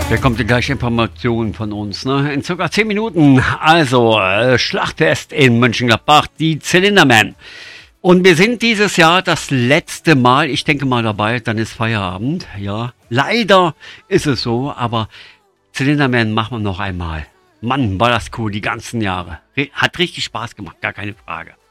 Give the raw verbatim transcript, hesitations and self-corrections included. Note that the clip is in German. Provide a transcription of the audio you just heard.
Da kommt die gleiche Information von uns, ne? In circa zehn Minuten. Also, äh, Schlachtfest in Mönchengladbach, die Zylinderman. Und wir sind dieses Jahr das letzte Mal, ich denke mal dabei, dann ist Feierabend, ja. Leider ist es so, aber Zylinderman machen wir noch einmal. Mann, war das cool, die ganzen Jahre. Hat richtig Spaß gemacht, gar keine Frage.